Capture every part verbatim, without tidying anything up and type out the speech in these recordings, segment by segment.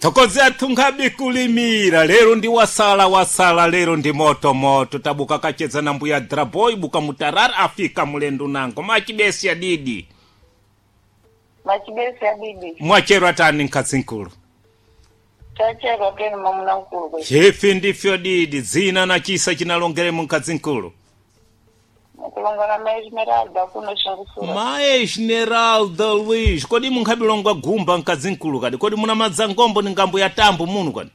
Tokozea tungabi kulimira lero ndi wasala wasala lero ndi moto moto tabuka kacheza na mbuya Draboy buka mutarara afika mulendo nango machibesi ya didi machibesi ya didi mwachero atani nkazinkulu chachero tena mamuna nkulu chefi ndifyo didi zina na chisa chinalongere mu nkazinkulu kulongana na Esmeralda kuno shangusura ma Esmeralda Luis kodi munkhabilongwa gumba nkazinkulu kadi kodi muna madzangombo ni ngambo ya tambo muno kadi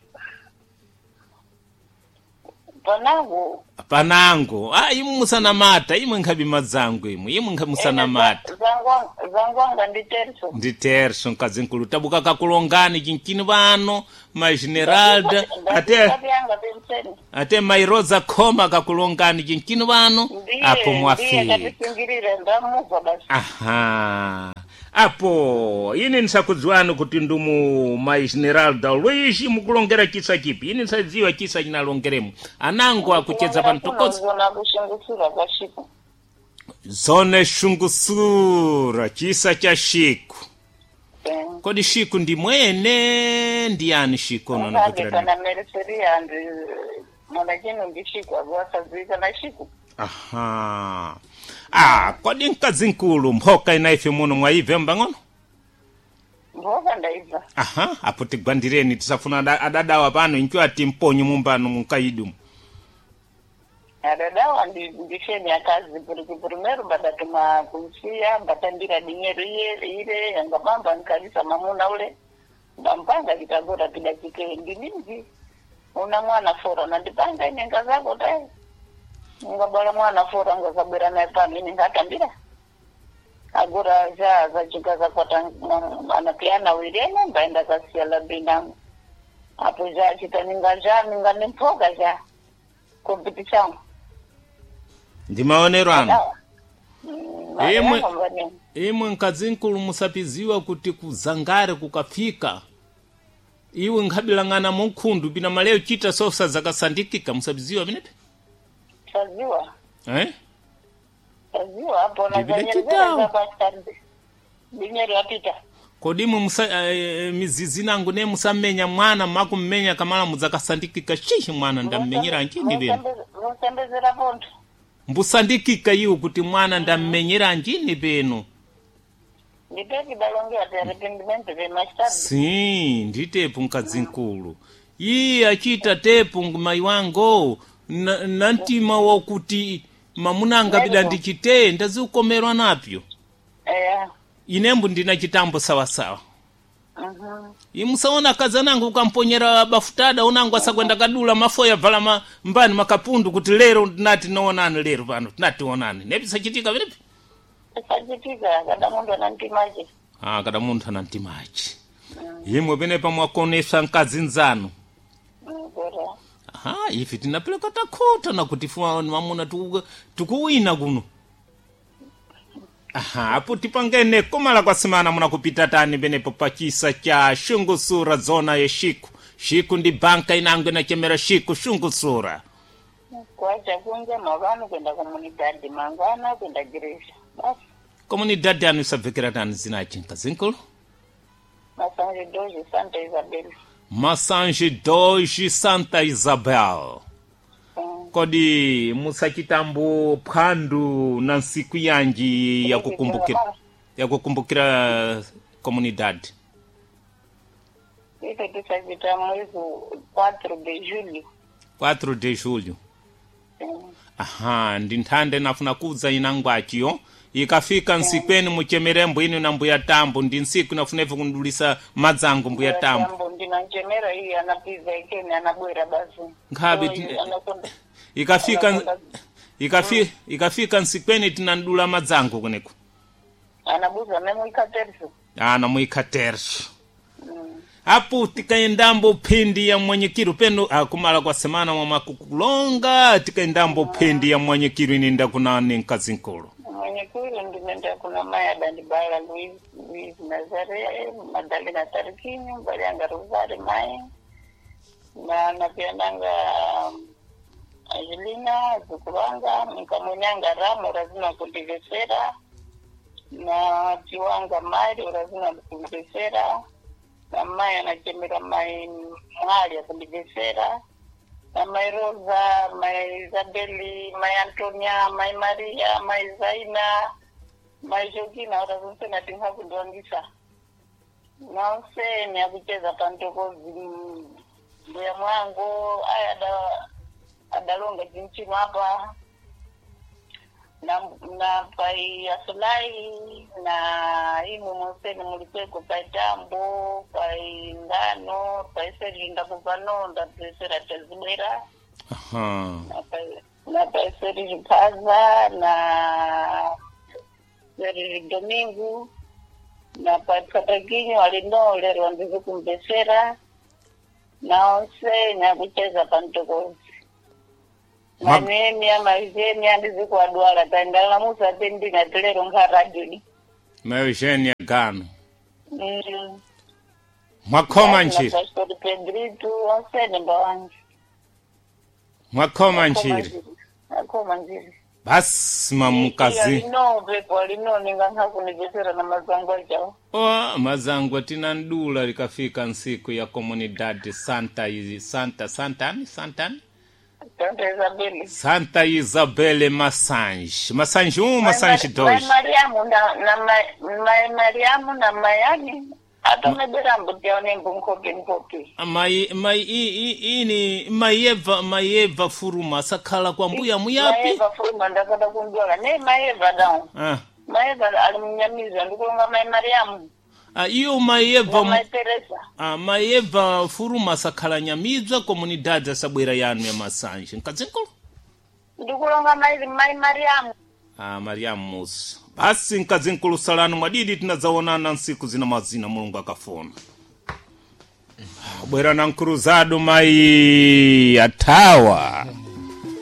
panango panango ah imu musana mata imu nkhabi madzango imu imu nkhabi musana mata zangwa zangwanga ndi terso ndi terso nkazinkulu tabuka kakulongani chinchini vano ma Esmeralda ate ate mai Rosa Khoma kakulongani chinchini vano apo mwafika aha apo ini nisakudziwani kuti ndumu ma Esmeralda Luis mukulongera chisa chipi ini nisadziwa chisa chinalongeremo anango akucheza pantokozi zone shungusura chisa cha shiku kodi shiku ndi mwene ndi yani shiku nono kutirani na mereseria and mwanajeno ndi shiku agwasazika na shiku aha ah kodi nkazinkulu mhoka inaife muno mwaive mbangono mhoka ndaiva aha apo tigwandireni tisafuna adadawa pano incho ati mponyo mumbano munkaidumu adadawa ndi ndisheni akazi porque primeiro badatuma kumsia batandira dinheiro ile ile yanga mamba nkalisa mamuna ule ndampanga kitagora kidakike ndinzi una mwana fora na ndipanga ine ngazako dai ngabala mwana fora ngazabera na pano ine ngatambira agora za za chikaza kwata anapiana wirene mbaenda kasia labina apo za chitaninga ja ninga nimpoga ja competition ndi maonero ano imwe imwe nkazinkulu musapiziwa kuti kuzangare kukafika iwe nkhabilangana munkhundu bina maleo chita sosa zakasandikika musapiziwa binepe saziwa eh saziwa hapo na zanyezera za bastardi dinero yapita kodimu musa uh, mizizi nangu ne musamenya mwana makummenya kamala muzakasandikika shishi mwana ndammenyera njini bino musembezera ponto mbusandikika yiwo kuti mwana ndammenyera njini bino ndipeti balongea te arrependimento de mastardi si nditepu nkazinkulu iyi achita tepu mai wango nantima wakuti mamunanga bida ndichite ndaziukomerwa napyo eh inembu ndina chitambo sawa sawa mhm imusaona kazanangu ukamponyera bafutada unangu asakwenda kadula mafoya vala ma, mbani makapundu kuti lero nati noonani lero pano nati onani nepisa chitika vipi sachitika kada mundu anantimaje ah kada mundu anantimaje mm. Yimwe bene pamwakonesa nkazinzano mm, bora aha ifi tinapeleka takota na kutifua mamuna tu tukuwina kuno aha apo tipangene kumala kwa semana muna kupita tani benepo pachisa cha shungusura zona ya shiku shiku ndi banka inangu na chemera shiku shungusura kwa chakunja mabanu kwenda komunidadi mangwana kwenda giresha basi komunidadi anu isabvekera tani zina chinka zinkulu Masanje Doji Santa Isabel Masanje Doji Santa Isabel mm. Kodi musachitambo phandu na nsiku yanji ya kukumbukira ya kukumbukira komunidadi ito tusakita mwezi quatro de julho quatro de julho mm. aha ndi nthande nafuna kuza inangwachiyo ikafika nsikweni muchemerembo ino na mbuya tambo ndi nsiku nafunefu kundulisa madzango mbuya tambo tambo ndina nchemera hii anapiza ikeni anabwera basi nkhabi ikafika ikafika ikafika nsikweni tinandula madzango kuneko anabuza nemu ikaterso ana muikaterso mm. Apo tikaendambo pindi ya mwenyekiru pendo akumala kwa semana mwa kukulonga tikaendambo pindi ya mwenyekiru ininda kunani nkazinkolo mwenyekiru ndimenda kuna maya dandibala Luis Luis Nazare Madalena Tarquinho Barianga Rosare Maya na napiananga Angelina Zukuranga mkamunyanga Ramo lazima kundivesera na Tiwanga Mari lazima kundivesera na mai anachemera mai mwali akundibesera na mai Rosa, mai Isabeli, mai Antonia, mai Maria, mai Zaina, mai Jokina utazonse natinha kundwangisa nonse ni akucheza pantokozi mbuya mwangu aya da adalonga chinchino hapa na na pai asulai na imu monseni mulipeko pai tambo pai ngano pai serinda kupano nda presera tazibera aha na pai na pai seri paza na seri domingo na pai kataginyo walino lero wandizu kumbesera na onse na kucheza pantokozi Mami ya maizeni andizi kwa duala tangala musa tendi na telero nga radioni. Maizeni gano. Mm. Mwakoma nchiri. Pastor Pedrito onse mbawanji. Mwakoma nchiri. Mwakoma nchiri. Basi mamukazi. Lino pepo lino ninga hakunibesera na mazangwa chao. Oh, mazangwa tina ndula likafika nsiku ya komunidadi Santa izi Santa Santani Santani. Santa Isabel. Santa Isabel Massange. Massange um, Massange dois. Mai Mariamu na na Mai Mariamu na Mayani. Ato medera mbutia ne bunkoke nkoke. Mai mai i ini Maeva Maeva furuma sakala kwa mbuya muyapi. Maeva furuma ndakada kunjola ne Maeva down. Ah. Maeva alimunyamiza ndikulonga Mai Mariamu. Ah, iyo Maeva Mai Teresa. Ah, Maeva furuma sakala nyamizwa komunidadi sabwera yanu ya Massange. Nkazinkulu? Ndikulonga Mai Mai Mariamu. Ah, Mariamu Musa. Basi nkazinkulu salanu mwadidi tunazaonana nsiku zina mazina Mulungu akafona. Bwera na nkuruzado mai atawa.